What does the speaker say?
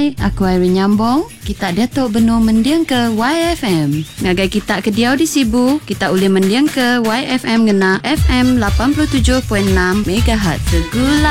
Hai, aku Irene Nyambong. Kita Datuk Benua mendiang ke YFM. Ngagai kita ke Diau di Sibu, kita boleh mendiang ke YFM ngena FM 87.6 MHz. Segula